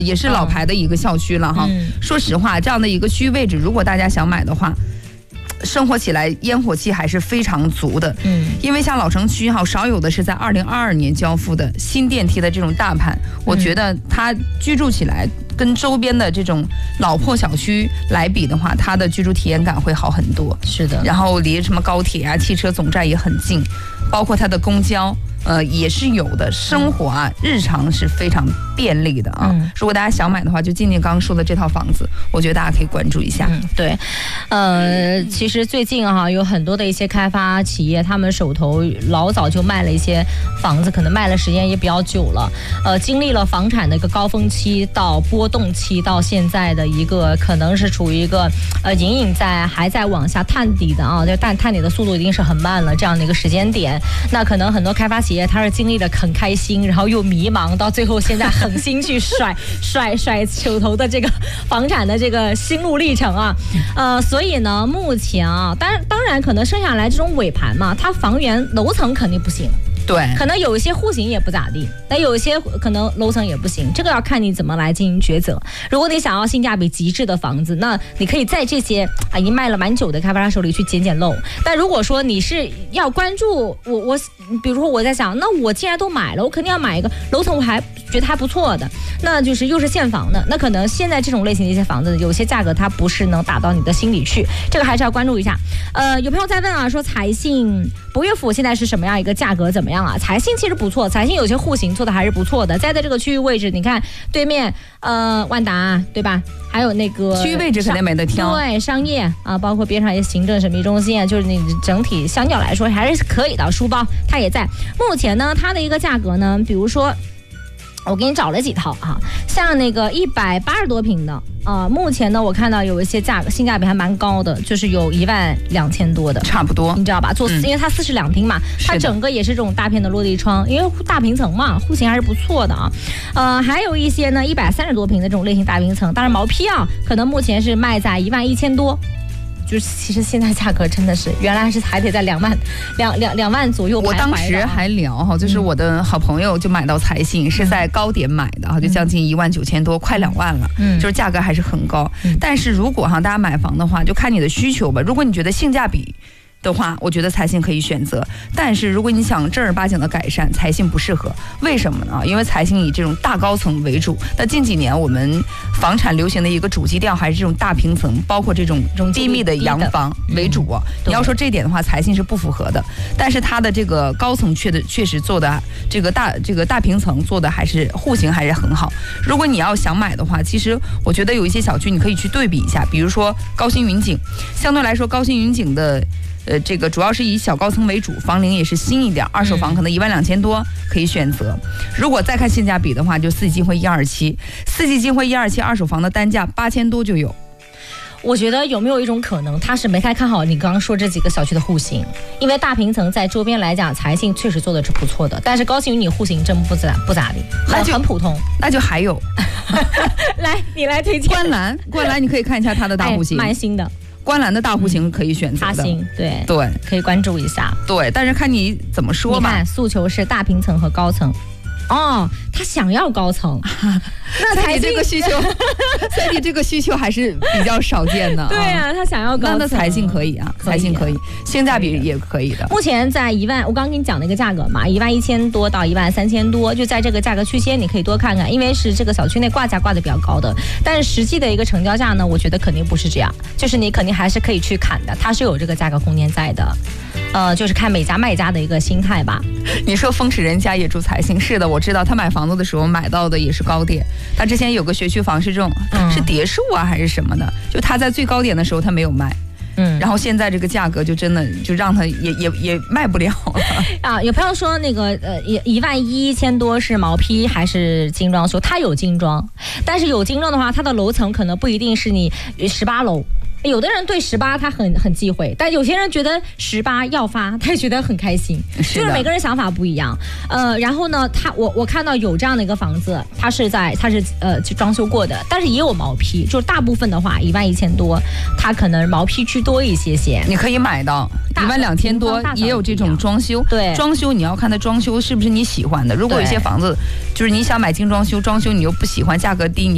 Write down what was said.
也是老牌的一个校区了哈。说实话，这样的一个区域位置，如果大家想买的话，生活起来烟火气还是非常足的。因为像老城区哈，少有的是在2022年交付的新电梯的这种大盘，我觉得它居住起来跟周边的这种老破小区来比的话，它的居住体验感会好很多。 是的， 然后离什么高铁啊、汽车总站也很近，包括它的公交。也是有的，生活啊，日常是非常便利的啊。如果大家想买的话，就静静刚刚说的这套房子，我觉得大家可以关注一下。 对，其实最近有很多的一些开发企业，他们手头老早就卖了一些房子，可能卖了时间也比较久了。经历了房产的一个高峰期到波动期，到现在的一个可能是处于一个隐隐还在往下探底的啊，就探底的速度一定是很慢了这样的一个时间点。那可能很多开发企业他是经历的很开心，然后又迷茫，到最后现在狠心去甩手头的这个房产的这个心路历程啊。所以呢，目前啊，当然可能剩下来这种尾盘嘛，它房源楼层肯定不行。 对， 可能有一些户型也不咋地，但有一些可能楼层也不行，这个要看你怎么来进行抉择。如果你想要性价比极致的房子，那你可以在这些已经卖了蛮久的开发商手里去捡漏。但如果说你是要关注我，比如说我在想，那我既然都买了，我肯定要买一个楼层我还觉得还不错的，那就是又是现房的，那可能现在这种类型的一些房子，有些价格它不是能打到你的心里去，这个还是要关注一下。有朋友在问啊，说财信博悦府现在是什么样一个价格，怎么样啊？财信其实不错，财信有些户型做的还是不错的，在这个区域位置，你看对面万达对吧？还有那个区域位置肯定没得挑， 对，商业啊，包括边上一些行政审批中心啊，就是你整体相较来说还是可以的。书包它也在，目前呢，它的一个价格呢，比如说。我给你找了几套哈，像那个180多平的目前呢我看到有一些性价比还蛮高的，就是有12000多的， 差不多， 你知道吧？因为它42厅嘛，它整个也是这种大片的落地窗，因为大平层嘛，户型还是不错的啊。还有一些呢130多平的这种类型大平层，当然毛坯可能目前是卖在11000多。就是其实现在价格真的是，原来还得在2万左右徘徊的。 我当时还聊哈，就是我的好朋友就买到财信，是在高点买的哈，就将近19000多，快2万了，就是价格还是很高。但是如果大家买房的话，就看你的需求吧。如果你觉得性价比的话，我觉得财信可以选择。但是如果你想正儿八经的改善，财信不适合。为什么呢？因为财信以这种大高层为主。那近几年我们房产流行的一个主基调还是这种大平层，包括这种低密的洋房为主。你要说这点的话，财信是不符合的。但是它的这个高层确实做的这个大平层做的还是户型还是很好。如果你要想买的话，其实我觉得有一些小区你可以去对比一下，比如说高新云景，相对来说高新云景的。这个主要是以小高层为主，房龄也是新一点，二手房可能12000多可以选择。如果再看性价比的话，就4季金汇127，4季金汇127二手房的单价8000多就有。 我觉得有没有一种可能，他是没太看好你刚刚说这几个小区的户型，因为大平层在周边来讲，财信确实做的是不错的，但是高新云你户型真不咋地，很普通。 那就还有， 来你来推荐观澜，你可以看一下它的大户型， 蛮新的。 观澜的大户型可以选择的， 大型对，可以关注一下。 对，但是看你怎么说吧。 你看诉求是大平层和高层。他想要高层，那财信这个需求，所以这个需求还是比较少见的。 对啊，他想要高层， 那财信可以啊，财信可以，性价比也可以的。 目前在1万，我刚刚跟你讲的一个价格嘛，11000多到13000多，就在这个价格区间，你可以多看看，因为是这个小区内挂价挂的比较高的，但是实际的一个成交价呢，我觉得肯定不是这样，就是你肯定还是可以去砍的，它是有这个价格空间在的。就是看每家卖家的一个心态吧。 你说风驰人家也住财信，是的，我知道他买房子的时候买到的也是高点，他之前有个学区房是这种，是别墅啊还是什么的，就他在最高点的时候他没有卖。然后现在这个价格就真的就让他也卖不了了有朋友说那个11000多是毛坯还是精装修？它有精装，但是有精装的话，它的楼层可能不一定是你18楼。有的人对18他很忌讳，但有些人觉得18要发，他也觉得很开心，就是每个人想法不一样。然后呢，我看到有这样的一个房子，它是去装修过的，但是也有毛坯，就是大部分的话11000多，它可能毛坯居多一些。 你可以买到12000多，也有这种装修。 对， 装修你要看它装修是不是你喜欢的。如果有些房子就是你想买精装修，装修你又不喜欢，价格低，你